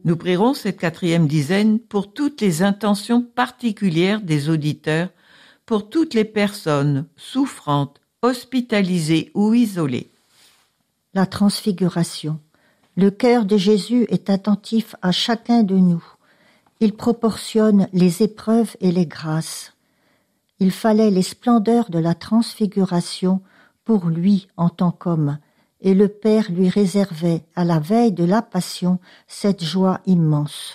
Nous prierons cette 4e dizaine pour toutes les intentions particulières des auditeurs, pour toutes les personnes souffrantes, hospitalisées ou isolées. La transfiguration. Le cœur de Jésus est attentif à chacun de nous. Il proportionne les épreuves et les grâces. Il fallait les splendeurs de la transfiguration pour lui en tant qu'homme, et le Père lui réservait, à la veille de la Passion, cette joie immense.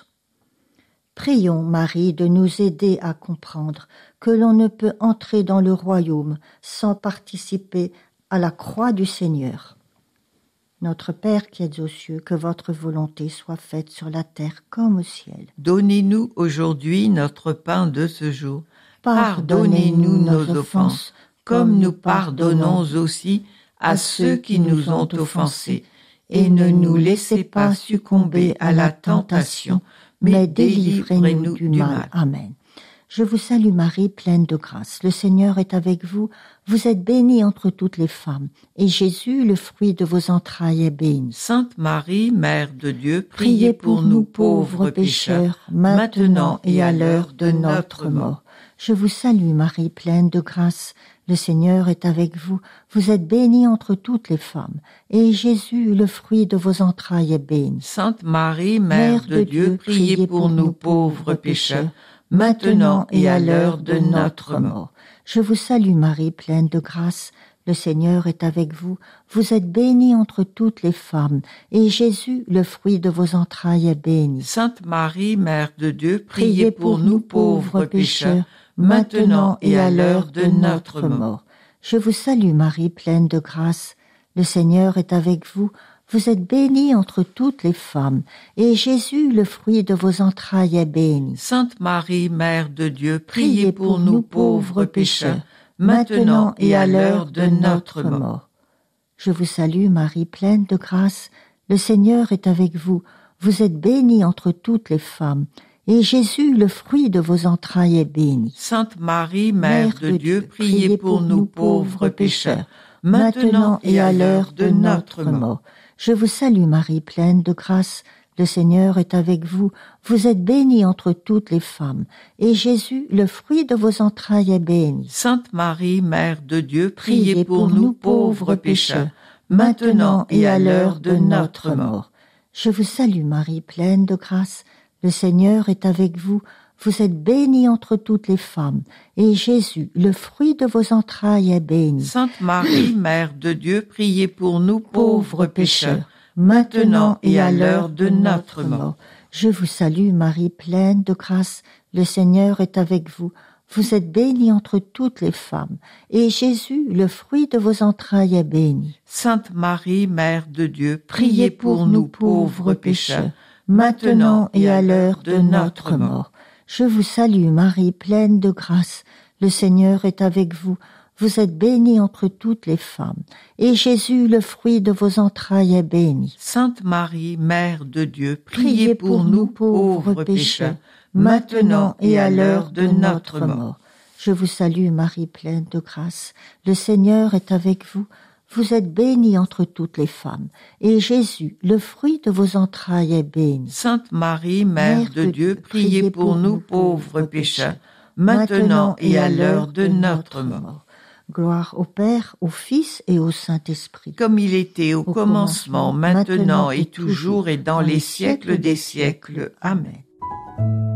Prions, Marie, de nous aider à comprendre que l'on ne peut entrer dans le royaume sans participer à la croix du Seigneur. Notre Père qui êtes aux cieux, que votre volonté soit faite sur la terre comme au ciel. Donnez-nous aujourd'hui notre pain de ce jour. Pardonnez-nous nos offenses, comme nous pardonnons aussi à ceux qui nous ont offensés. Et ne nous laissez pas succomber à la tentation, mais délivrez-nous du mal. Amen. Je vous salue Marie, pleine de grâce. Le Seigneur est avec vous. Vous êtes bénie entre toutes les femmes. Et Jésus, le fruit de vos entrailles, est béni. Sainte Marie, Mère de Dieu, priez pour nous pauvres pécheurs, maintenant et à l'heure de notre mort. Je vous salue Marie, pleine de grâce. Le Seigneur est avec vous. Vous êtes bénie entre toutes les femmes. Et Jésus, le fruit de vos entrailles, est béni. Sainte Marie, Mère de Dieu, priez pour nous pauvres pécheurs, maintenant et à l'heure de notre mort. Je vous salue Marie, pleine de grâce. Le Seigneur est avec vous. Vous êtes bénie entre toutes les femmes. Et Jésus, le fruit de vos entrailles, est béni. Sainte Marie, Mère de Dieu, priez pour nous pauvres pécheurs, maintenant et à l'heure de notre mort. Je vous salue Marie, pleine de grâce. Le Seigneur est avec vous. Vous êtes bénie entre toutes les femmes, et Jésus, le fruit de vos entrailles, est béni. Sainte Marie, Mère de Dieu, priez pour nous pauvres pécheurs, maintenant et à l'heure de notre mort. Je vous salue Marie, pleine de grâce. Le Seigneur est avec vous. Vous êtes bénie entre toutes les femmes, et Jésus, le fruit de vos entrailles, est béni. Sainte Marie, Mère de Dieu, priez pour nous pauvres pécheurs, maintenant et à l'heure de notre mort. Je vous salue Marie, pleine de grâce. Le Seigneur est avec vous. Vous êtes bénie entre toutes les femmes. Et Jésus, le fruit de vos entrailles, est béni. Sainte Marie, Mère de Dieu, priez pour nous pauvres pécheurs, maintenant et à l'heure de notre mort. Je vous salue Marie, pleine de grâce. Le Seigneur est avec vous. Vous êtes bénie entre toutes les femmes, et Jésus, le fruit de vos entrailles, est béni. Sainte Marie, Mère de Dieu, priez pour nous pauvres pécheurs, maintenant et à l'heure de notre mort. Je vous salue Marie, pleine de grâce. Le Seigneur est avec vous. Vous êtes bénie entre toutes les femmes, et Jésus, le fruit de vos entrailles, est béni. Sainte Marie, Mère de Dieu, priez pour nous pauvres pécheurs, maintenant et à l'heure de notre mort. Je vous salue Marie, pleine de grâce. Le Seigneur est avec vous. Vous êtes bénie entre toutes les femmes. Et Jésus, le fruit de vos entrailles, est béni. Sainte Marie, Mère de Dieu, priez pour nous pauvres pécheurs, maintenant et à l'heure de notre mort. Je vous salue Marie, pleine de grâce. Le Seigneur est avec vous. Vous êtes bénie entre toutes les femmes, et Jésus, le fruit de vos entrailles, est béni. Sainte Marie, Mère de Dieu, priez pour nous pauvres pécheurs, maintenant et à l'heure de notre mort. Gloire au Père, au Fils et au Saint-Esprit. Comme il était au commencement, maintenant et toujours et dans les siècles des siècles. Amen.